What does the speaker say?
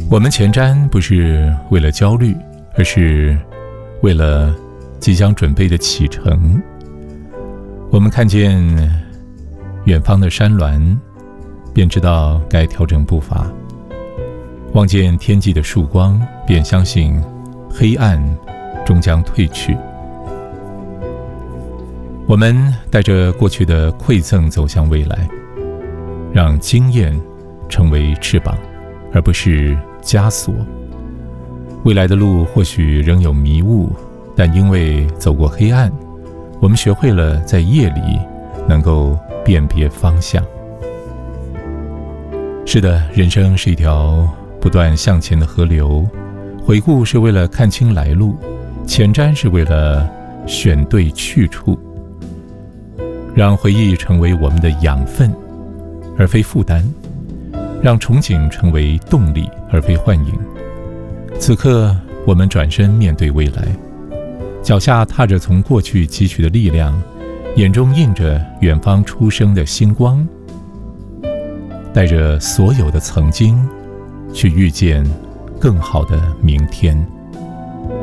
我们前瞻不是为了焦虑，而是为了即将准备的启程。我们看见远方的山峦，便知道该调整步伐；望见天际的曙光，便相信黑暗终将退去。我们带着过去的馈赠走向未来，让经验成为翅膀，而不是枷锁。未来的路或许仍有迷雾，但因为走过黑暗，我们学会了在夜里能够辨别方向。是的，人生是一条不断向前的河流，回顾是为了看清来路，前瞻是为了选对去处。让回忆成为我们的养分，而非负担；让憧憬成为动力，而非幻影。此刻，我们转身面对未来，脚下踏着从过去汲取的力量，眼中映着远方初升的星光，带着所有的曾经，去遇见更好的明天。